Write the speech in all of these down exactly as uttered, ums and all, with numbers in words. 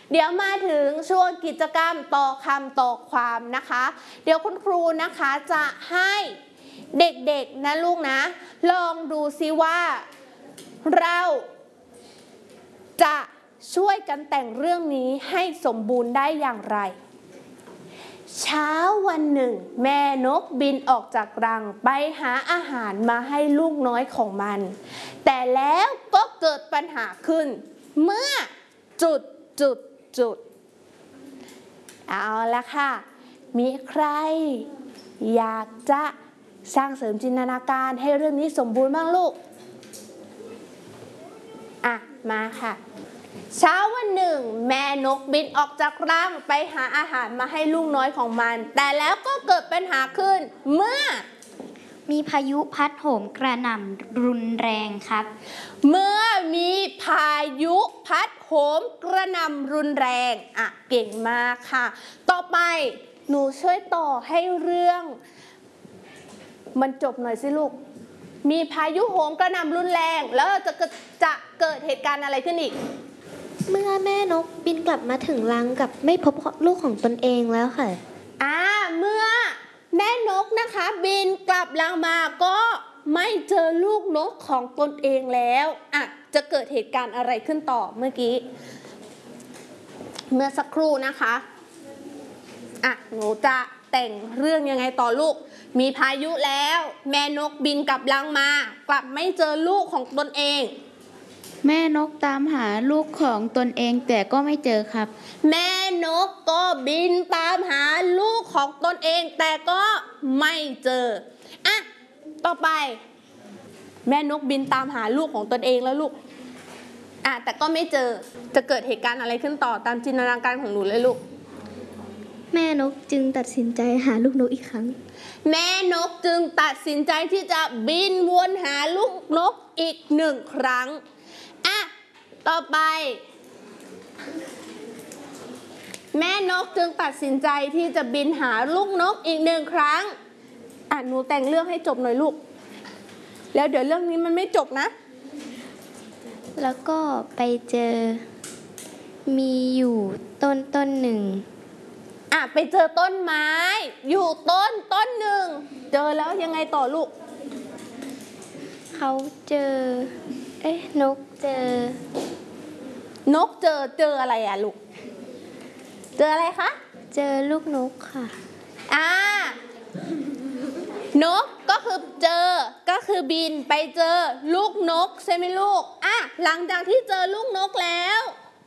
เดี๋ยวมาถึงช่วงกิจกรรมต่อคำต่อความนะคะเดี๋ยวคุณครูนะคะจะให้เด็กๆนะลูกนะลองดูซิว่าเราจะช่วยกันแต่งเรื่องนี้ให้สมบูรณ์ได้อย่างไรเช้าวันหนึ่งแม่นกบินออกจากรังไปหาอาหารมาให้ลูกน้อยของมันแต่แล้วก็เกิดปัญหาขึ้นเมื่อจุดจุดจุดเอาละค่ะมีใครอยากจะสร้างเสริมจินตนาการให้เรื่องนี้สมบูรณ์บ้างลูกอ่ะมาค่ะเช้าวันหนึ่งแม่นกบินออกจากรังไปหาอาหารมาให้ลูกน้อยของมันแต่แล้วก็เกิดปัญหาขึ้นเมื่อมีพายุพัดโหมกระหน่ำรุนแรงครับเมื่อมีพายุพัดโหมกระหน่ำรุนแรงอ่ะเก่งมากค่ะต่อไปหนูช่วยต่อให้เรื่องมันจบหน่อยสิลูกมีพายุโหมกระหน่ำรุนแรงแล้วจะจะเกิดเหตุการณ์อะไรขึ้นอีกเมื่อแม่นกบินกลับมาถึงรังกับไม่พบลูกของตนเองแล้วค่ะอ่าเมื่อแม่นกนะคะบินกลับรังมาก็ไม่เจอลูกนกของตนเองแล้วอ่ะจะเกิดเหตุการณ์อะไรขึ้นต่อเมื่อกี้เมื่อสักครู่นะคะอ่ะหนูจะแต่งเรื่องยังไงต่อลูกมีพายุแล้วแม่นกบินกลับรังมากลับไม่เจอลูกของตนเองแม่นกตามหาลูกของตนเองแต่ก็ไม่เจอครับแม่นกก็บินตามหาลูกของตนเองแต่ก็ไม่เจออ่ะต่อไปแม่นกบินตามหาลูกของตนเองแล้วลูกอ่ะแต่ก็ไม่เจอจะเกิดเหตุการณ์อะไรขึ้นต่อตามจินตนาการของหนูเลยลูกแม่นกจึงตัดสินใจหาลูกนกอีกครั้งแม่นกจึงตัดสินใจที่จะบินวนหาลูกนกอีกหนึ่งครั้งอ่ะต่อไปแม่นกจึงตัดสินใจที่จะบินหาลูกนกอีกหนึ่งครั้งอ่ะหนูแต่งเรื่องให้จบหน่อยลูกแล้วเดี๋ยวเรื่องนี้มันไม่จบนะแล้วก็ไปเจอมีอยู่ต้นต้นหนึ่งอ่ะไปเจอต้นไม้อยู่ต้นต้นหนึ่งเจอแล้วยังไงต่อลูกเขาเจอเอ๊ะนกเจอนกเจอเจออะไรอ่ะลูกเจออะไรคะเจอลูกนกค่ะอ่านกก็คือเจอก็คือบินไปเจอลูกนกใช่ไหมลูกอ่ะหลังจากที่เจอลูกนกแล้ว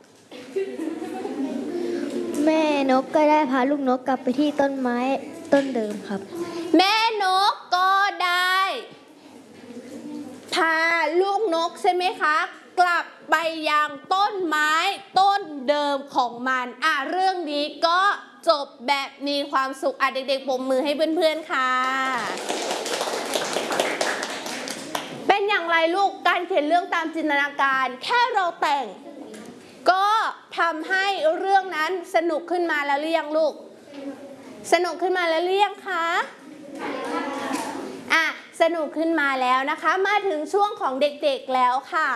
แม่นกก็ได้พาลูกนกกลับไปที่ต้นไม้ต้นเดิมครับแม่นกก็ได้พาลูกนกใช่ไหมคะกลับไปยังต้นไม้ต้นเดิมของมันอ่ะเรื่องนี้ก็จบแบบมีความสุขอ่ะเด็กๆปรบมือให้เพื่อนๆค่ะเป็นอย่างไรลูกการเขียนเรื่องตามจินตนาการแค่เราแต่งก็ทำให้เรื่องนั้นสนุกขึ้นมาแล้วหรือยังลูกสนุกขึ้นมาแล้วหรือยังคะอ่ะสนุกขึ้นมาแล้วนะคะมาถึงช่วงของเด็กๆแล้วค่ะ